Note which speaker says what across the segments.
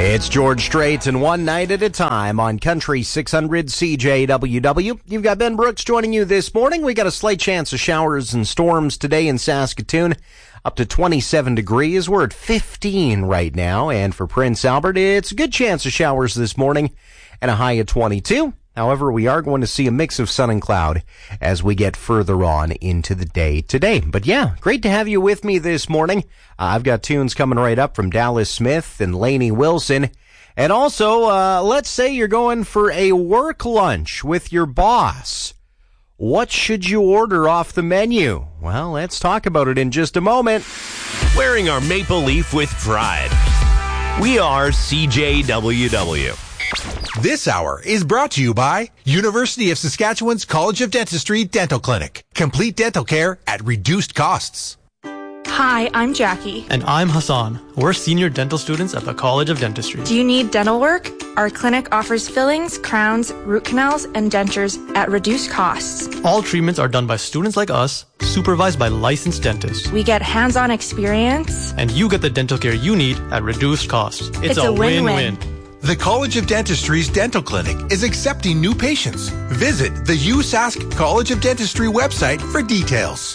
Speaker 1: It's George Strait and One Night at a Time on Country 600 CJWW. You've got Ben Brooks joining you this morning. We got a slight chance of showers and storms today in Saskatoon, up to 27 degrees. We're at 15 right now. And for Prince Albert, it's a good chance of showers this morning and a high of 22. However, we are going to see a mix of sun and cloud as we get further on into the day today. But yeah, great to have you with me this morning. I've got tunes coming right up from Dallas Smith and Lainey Wilson. And also, let's say you're going for a work lunch with your boss. What should you order off the menu? Well, let's talk about it in just a moment.
Speaker 2: Wearing our maple leaf with pride. We are CJWW.
Speaker 3: This hour is brought to you by University of Saskatchewan's College of Dentistry Dental Clinic. Complete dental care at reduced costs.
Speaker 4: Hi, I'm Jackie.
Speaker 5: And I'm Hassan. We're senior dental students at the College of Dentistry.
Speaker 4: Do you need dental work? Our clinic offers fillings, crowns, root canals, and dentures at reduced costs.
Speaker 5: All treatments are done by students like us, supervised by licensed dentists.
Speaker 4: We get hands-on experience.
Speaker 5: And you get the dental care you need at reduced costs.
Speaker 4: It's a win-win.
Speaker 3: The College of Dentistry's Dental Clinic is accepting new patients. Visit the USask College of Dentistry website for details.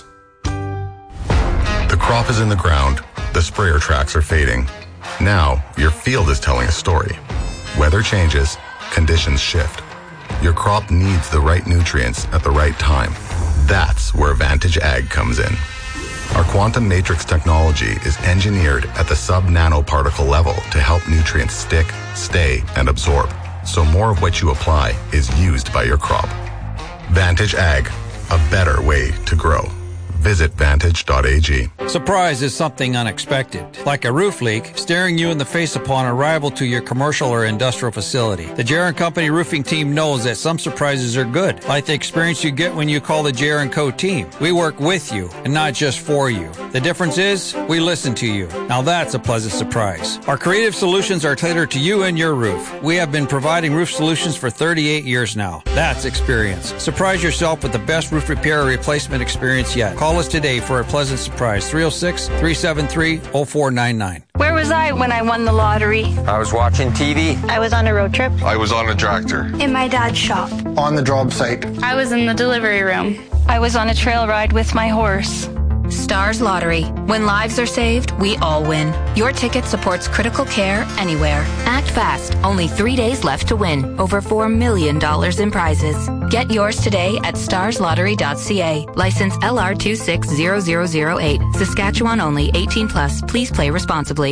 Speaker 6: The crop is in the ground. The sprayer tracks are fading. Now, your field is telling a story. Weather changes, conditions shift. Your crop needs the right nutrients at the right time. That's where Vantage Ag comes in. Our quantum matrix technology is engineered at the sub-nanoparticle level to help nutrients stick, stay, and absorb, so more of what you apply is used by your crop. Vantage Ag, a better way to grow. Visit vantage.ag.
Speaker 7: Surprise is something unexpected, like a roof leak staring you in the face upon arrival to your commercial or industrial facility. The Jaron Company roofing team knows that some surprises are good, like the experience you get when you call the Jaron Co. team. We work with you and not just for you. The difference is we listen to you. Now that's a pleasant surprise. Our creative solutions are tailored to you and your roof. We have been providing roof solutions for 38 years now. That's experience. Surprise yourself with the best roof repair or replacement experience yet. Call us today for a pleasant surprise. 306-373-0499.
Speaker 8: Where was I when I won the lottery?
Speaker 9: I was watching TV.
Speaker 8: I was on a road trip.
Speaker 10: I was on a tractor.
Speaker 8: In my dad's shop.
Speaker 11: On the job site.
Speaker 12: I was in the delivery room.
Speaker 8: I was on a trail ride with my horse.
Speaker 13: Stars Lottery. When lives are saved, we all win. Your ticket supports critical care anywhere. Act fast. Only 3 days left to win. Over $4 million in prizes. Get yours today at starslottery.ca. License LR260008. Saskatchewan only. 18 plus. Please play responsibly.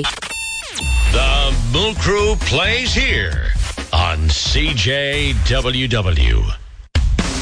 Speaker 2: The Moon Crew plays here on CJWW.